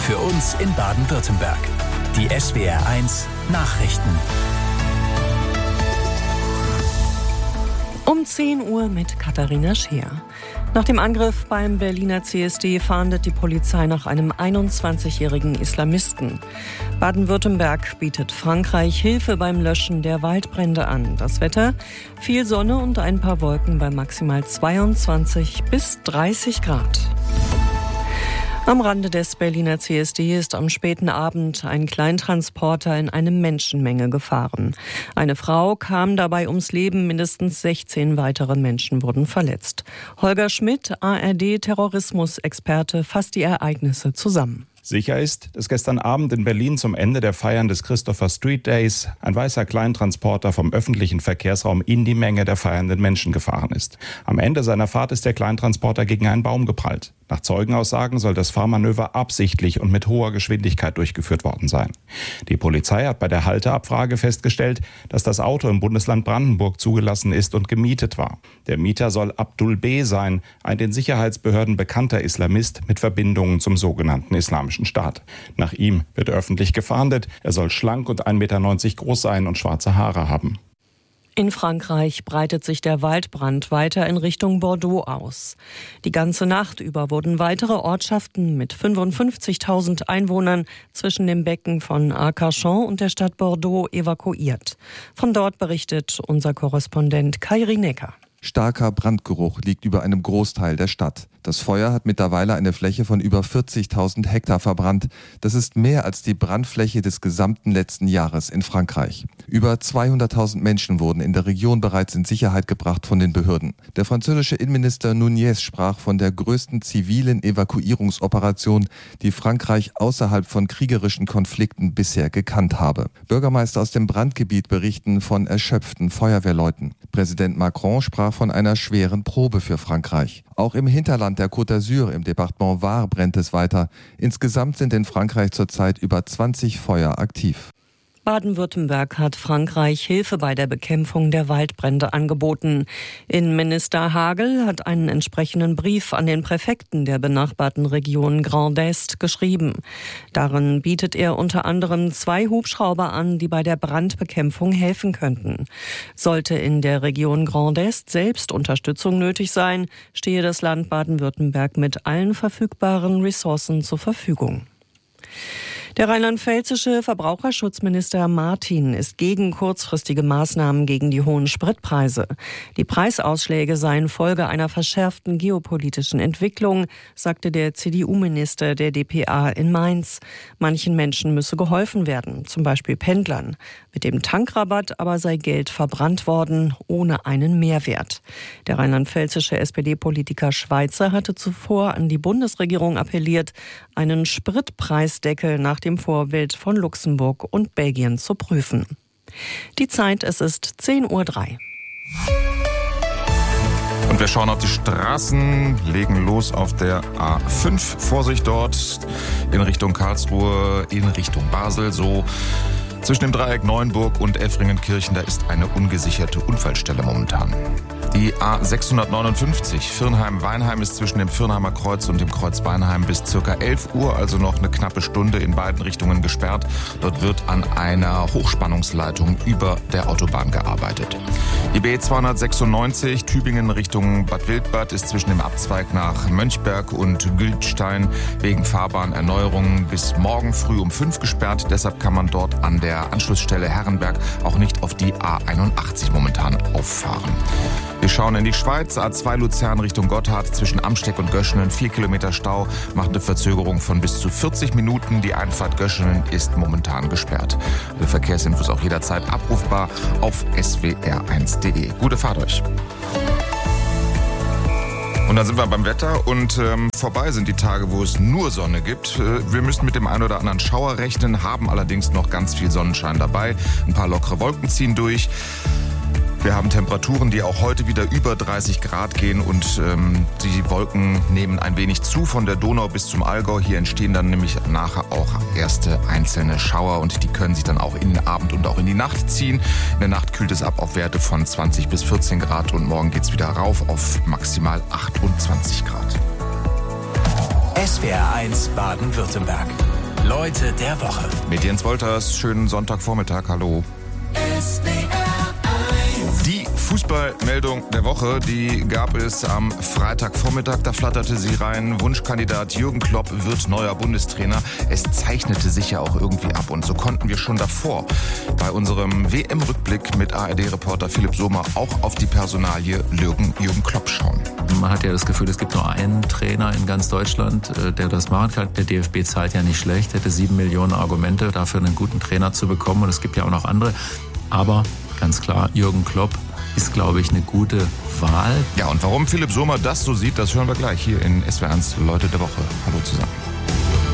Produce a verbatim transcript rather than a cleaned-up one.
Für uns in Baden-Württemberg. Die S W R eins Nachrichten. Um zehn Uhr mit Katharina Scheer. Nach dem Angriff beim Berliner C S D fahndet die Polizei nach einem einundzwanzigjährigen Islamisten. Baden-Württemberg bietet Frankreich Hilfe beim Löschen der Waldbrände an. Das Wetter: viel Sonne und ein paar Wolken bei maximal zweiundzwanzig bis dreißig Grad. Am Rande des Berliner C S D ist am späten Abend ein Kleintransporter in eine Menschenmenge gefahren. Eine Frau kam dabei ums Leben, mindestens sechzehn weitere Menschen wurden verletzt. Holger Schmidt, A R D-Terrorismusexperte, fasst die Ereignisse zusammen. Sicher ist, dass gestern Abend in Berlin zum Ende der Feiern des Christopher Street Days ein weißer Kleintransporter vom öffentlichen Verkehrsraum in die Menge der feiernden Menschen gefahren ist. Am Ende seiner Fahrt ist der Kleintransporter gegen einen Baum geprallt. Nach Zeugenaussagen soll das Fahrmanöver absichtlich und mit hoher Geschwindigkeit durchgeführt worden sein. Die Polizei hat bei der Halteabfrage festgestellt, dass das Auto im Bundesland Brandenburg zugelassen ist und gemietet war. Der Mieter soll Abdul B. sein, ein den Sicherheitsbehörden bekannter Islamist mit Verbindungen zum sogenannten Islamischen Staat. Nach ihm wird öffentlich gefahndet. Er soll schlank und ein Meter neunzig groß sein und schwarze Haare haben. In Frankreich breitet sich der Waldbrand weiter in Richtung Bordeaux aus. Die ganze Nacht über wurden weitere Ortschaften mit fünfundfünfzigtausend Einwohnern zwischen dem Becken von Arcachon und der Stadt Bordeaux evakuiert. Von dort berichtet unser Korrespondent Kairi Necker. Starker Brandgeruch liegt über einem Großteil der Stadt. Das Feuer hat mittlerweile eine Fläche von über vierzigtausend Hektar verbrannt. Das ist mehr als die Brandfläche des gesamten letzten Jahres in Frankreich. Über zweihunderttausend Menschen wurden in der Region bereits in Sicherheit gebracht von den Behörden. Der französische Innenminister Nunez sprach von der größten zivilen Evakuierungsoperation, die Frankreich außerhalb von kriegerischen Konflikten bisher gekannt habe. Bürgermeister aus dem Brandgebiet berichten von erschöpften Feuerwehrleuten. Präsident Macron sprach von einer schweren Probe für Frankreich. Auch im Hinterland der Côte d'Azur im Departement Var brennt es weiter. Insgesamt sind in Frankreich zurzeit über zwanzig Feuer aktiv. Baden-Württemberg hat Frankreich Hilfe bei der Bekämpfung der Waldbrände angeboten. Innenminister Hagel hat einen entsprechenden Brief an den Präfekten der benachbarten Region Grand Est geschrieben. Darin bietet er unter anderem zwei Hubschrauber an, die bei der Brandbekämpfung helfen könnten. Sollte in der Region Grand Est selbst Unterstützung nötig sein, stehe das Land Baden-Württemberg mit allen verfügbaren Ressourcen zur Verfügung. Der rheinland-pfälzische Verbraucherschutzminister Martin ist gegen kurzfristige Maßnahmen gegen die hohen Spritpreise. Die Preisausschläge seien Folge einer verschärften geopolitischen Entwicklung, sagte der C D U-Minister der D P A in Mainz. Manchen Menschen müsse geholfen werden, zum Beispiel Pendlern. Mit dem Tankrabatt aber sei Geld verbrannt worden, ohne einen Mehrwert. Der rheinland-pfälzische S P D-Politiker Schweizer hatte zuvor an die Bundesregierung appelliert, einen Spritpreisdeckel nach dem Vorbild von Luxemburg und Belgien zu prüfen. Die Zeit, es ist zehn Uhr drei. Und wir schauen auf die Straßen, legen los auf der A fünf. Vorsicht dort in Richtung Karlsruhe, in Richtung Basel. So zwischen dem Dreieck Neuenburg und Elfringenkirchen, da ist eine ungesicherte Unfallstelle momentan. Die A sechshundertneunundfünfzig Virnheim-Weinheim ist zwischen dem Virnheimer Kreuz und dem Kreuz Weinheim bis ca. elf Uhr, also noch eine knappe Stunde in beiden Richtungen gesperrt. Dort wird an einer Hochspannungsleitung über der Autobahn gearbeitet. Die B zweihundertsechsundneunzig Tübingen Richtung Bad Wildbad ist zwischen dem Abzweig nach Mönchberg und Gültstein wegen Fahrbahnerneuerungen bis morgen früh um fünf gesperrt. Deshalb kann man dort an der Anschlussstelle Herrenberg auch nicht auf die A einundachtzig momentan auffahren. Wir schauen in die Schweiz. A zwei Luzern Richtung Gotthard zwischen Amsteck und Göschenen. Vier Kilometer Stau macht eine Verzögerung von bis zu vierzig Minuten. Die Einfahrt Göschenen ist momentan gesperrt. Der Verkehrsinfos auch jederzeit abrufbar auf S W R eins punkt de. Gute Fahrt euch. Und dann sind wir beim Wetter und ähm, vorbei sind die Tage, wo es nur Sonne gibt. Äh, wir müssen mit dem einen oder anderen Schauer rechnen, haben allerdings noch ganz viel Sonnenschein dabei. Ein paar lockere Wolken ziehen durch. Wir haben Temperaturen, die auch heute wieder über dreißig Grad gehen und ähm, die Wolken nehmen ein wenig zu von der Donau bis zum Allgäu. Hier entstehen dann nämlich nachher auch erste einzelne Schauer und die können sich dann auch in den Abend und auch in die Nacht ziehen. In der Nacht kühlt es ab auf Werte von zwanzig bis vierzehn Grad und morgen geht's wieder rauf auf maximal achtundzwanzig Grad. S W R eins Baden-Württemberg. Leute der Woche. Mit Jens Wolters, schönen Sonntagvormittag, hallo. S W R eins. Die Fußballmeldung der Woche, die gab es am Freitagvormittag. Da flatterte sie rein. Wunschkandidat Jürgen Klopp wird neuer Bundestrainer. Es zeichnete sich ja auch irgendwie ab. Und so konnten wir schon davor bei unserem W M-Rückblick mit A R D-Reporter Philipp Sommer auch auf die Personalie Jürgen, Jürgen Klopp schauen. Man hat ja das Gefühl, es gibt nur einen Trainer in ganz Deutschland, der das machen kann. Der D F B zahlt ja nicht schlecht, hätte sieben Millionen Argumente dafür, einen guten Trainer zu bekommen. Und es gibt ja auch noch andere. Aber ganz klar, Jürgen Klopp ist, glaube ich, eine gute Wahl. Ja, und warum Philipp Sommer das so sieht, das hören wir gleich hier in S W R eins Leute der Woche. Hallo zusammen.